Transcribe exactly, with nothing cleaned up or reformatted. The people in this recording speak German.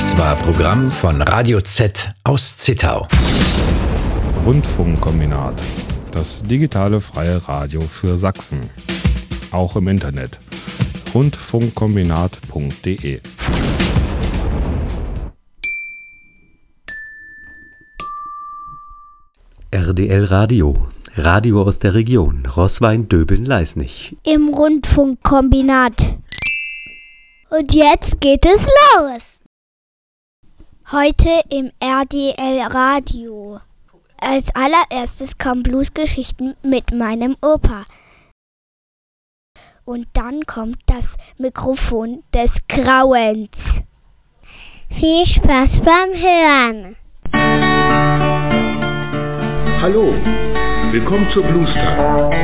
Das war Programm von Radio Z aus Zittau. Rundfunkkombinat. Das digitale freie Radio für Sachsen. Auch im Internet. rundfunkkombinat punkt de. R D L Radio. Radio aus der Region Roßwein-Döbeln-Leisnig. Im Rundfunkkombinat. Und jetzt geht es los. Heute im R D L Radio. Als allererstes kommen Bluesgeschichten mit meinem Opa. Und dann kommt das Mikrofon des Grauens. Viel Spaß beim Hören. Hallo, willkommen zur Blues Time.